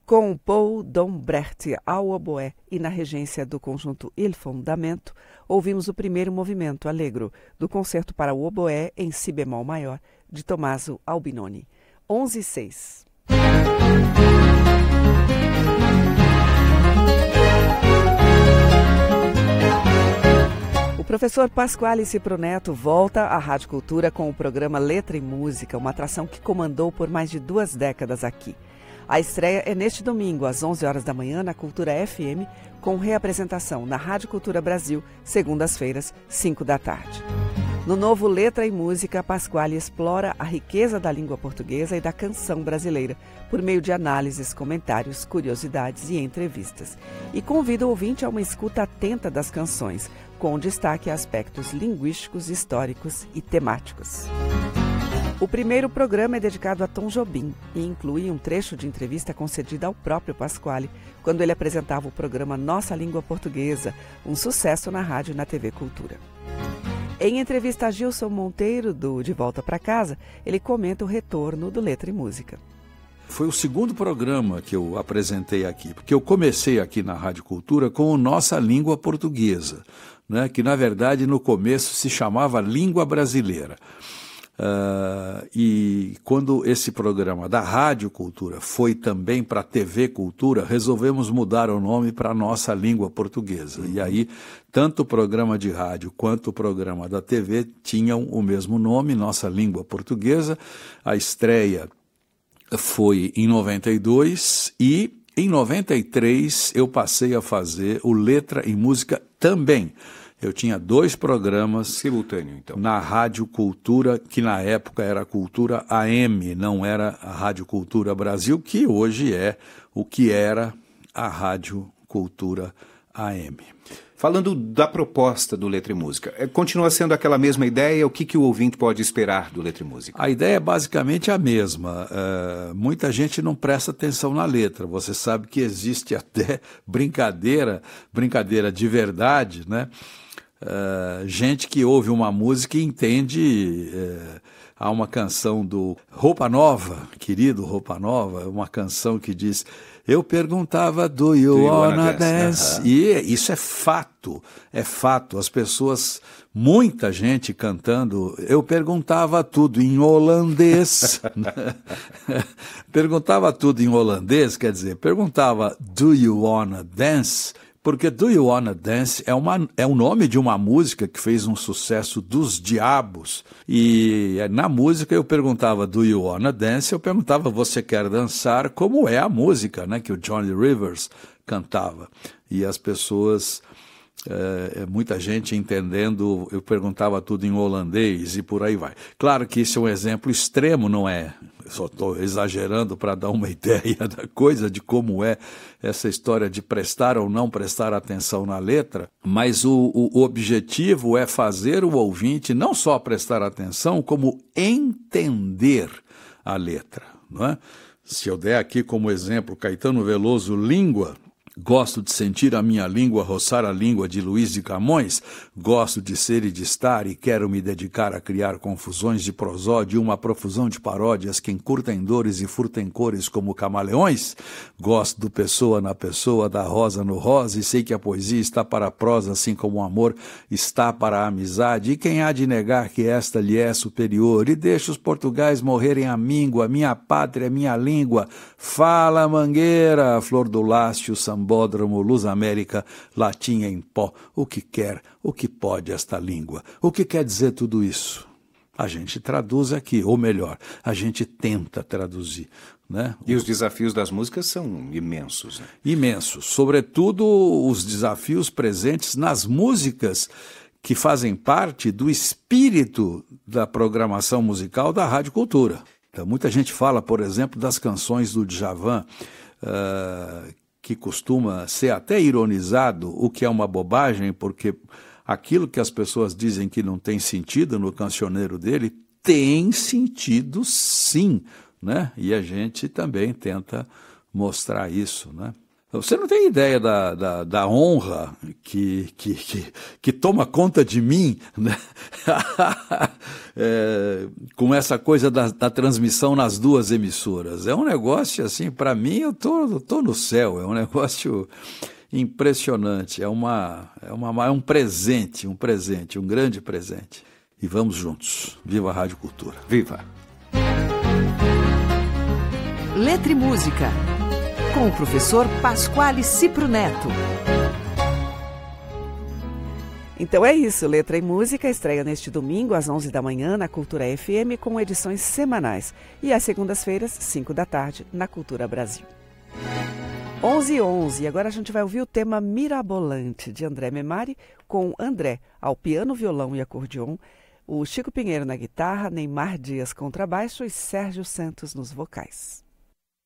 Com Paul Dombrecht ao oboé e na regência do conjunto Il Fondamento, ouvimos o primeiro movimento allegro do concerto para o oboé em si bemol maior de Tommaso Albinoni. 11:06. O professor Pasquale Cipro Neto volta à Rádio Cultura com o programa Letra e Música, uma atração que comandou por mais de 2 décadas aqui. A estreia é neste domingo, às 11 horas da manhã, na Cultura FM, com reapresentação na Rádio Cultura Brasil, segundas-feiras, 5 da tarde. No novo Letra e Música, Pasquale explora a riqueza da língua portuguesa e da canção brasileira, por meio de análises, comentários, curiosidades e entrevistas. E convida o ouvinte a uma escuta atenta das canções, com destaque a aspectos linguísticos, históricos e temáticos. O primeiro programa é dedicado a Tom Jobim e inclui um trecho de entrevista concedida ao próprio Pasquale, quando ele apresentava o programa Nossa Língua Portuguesa, um sucesso na rádio e na TV Cultura. Em entrevista a Gilson Monteiro, do De Volta para Casa, ele comenta o retorno do Letra e Música. Foi o segundo programa que eu apresentei aqui, porque eu comecei aqui na Rádio Cultura com o Nossa Língua Portuguesa, né, que na verdade no começo se chamava Língua Brasileira. E quando esse programa da Rádio Cultura foi também para a TV Cultura, resolvemos mudar o nome para Nossa Língua Portuguesa. E aí, tanto o programa de rádio quanto o programa da TV tinham o mesmo nome, Nossa Língua Portuguesa. A estreia foi em 92 e em 93 eu passei a fazer o Letra e Música também. Eu tinha 2 programas simultâneo, então, na Rádio Cultura, que na época era Cultura AM, não era a Rádio Cultura Brasil, que hoje é o que era a Rádio Cultura AM. Falando da proposta do Letra e Música, continua sendo aquela mesma ideia? O que o ouvinte pode esperar do Letra e Música? A ideia é basicamente a mesma. Muita gente não presta atenção na letra. Você sabe que existe até brincadeira de verdade, né? Gente que ouve uma música e entende. Há uma canção do Roupa Nova, querido Roupa Nova, uma canção que diz: eu perguntava, do you wanna dance? E isso é fato, as pessoas, muita gente cantando, eu perguntava tudo em holandês, perguntava tudo em holandês, quer dizer, perguntava, do you wanna dance? Porque Do You Wanna Dance é o nome de uma música que fez um sucesso dos diabos. E na música eu perguntava Do You Wanna Dance? Eu perguntava você quer dançar? Como é a música, né, que o Johnny Rivers cantava. E as pessoas, muita gente entendendo, eu perguntava tudo em holandês e por aí vai. Claro que isso é um exemplo extremo, não é? Só estou exagerando para dar uma ideia da coisa, de como é essa história de prestar ou não prestar atenção na letra, mas o objetivo é fazer o ouvinte não só prestar atenção, como entender a letra, não é? Se eu der aqui como exemplo Caetano Veloso, Língua, gosto de sentir a minha língua roçar a língua de Luiz de Camões, gosto de ser e de estar e quero me dedicar a criar confusões de prosódia e uma profusão de paródias que encurtem dores e furtem cores como camaleões, gosto do pessoa na pessoa, da rosa no rosa e sei que a poesia está para a prosa assim como o amor está para a amizade e quem há de negar que esta lhe é superior e deixa os portugais morrerem a míngua, minha pátria, minha língua, fala mangueira, flor do lácio, Sambódromo, Luz América, latinha em pó, o que quer, o que pode esta língua? O que quer dizer tudo isso? A gente traduz aqui, ou melhor, a gente tenta traduzir, né? E os desafios das músicas são imensos, né? Imensos, sobretudo os desafios presentes nas músicas que fazem parte do espírito da programação musical da Rádio Cultura. Então, muita gente fala, por exemplo, das canções do Djavan, que costuma ser até ironizado, o que é uma bobagem, porque aquilo que as pessoas dizem que não tem sentido no cancioneiro dele, tem sentido sim, né? E a gente também tenta mostrar isso, né? Você não tem ideia da honra que toma conta de mim, né? com essa coisa da transmissão nas duas emissoras. É um negócio assim, para mim, eu tô no céu, é um negócio impressionante, é um presente, um grande presente. E vamos juntos. Viva a Rádio Cultura. Viva! Letra e Música, com o professor Pasquale Cipro Neto. Então é isso, Letra e Música estreia neste domingo às 11 da manhã na Cultura FM com edições semanais e às segundas-feiras, 5 da tarde, na Cultura Brasil. 11h11, agora a gente vai ouvir o tema Mirabolante, de André Memari, com André ao piano, violão e acordeon, o Chico Pinheiro na guitarra, Neymar Dias contrabaixo e Sérgio Santos nos vocais.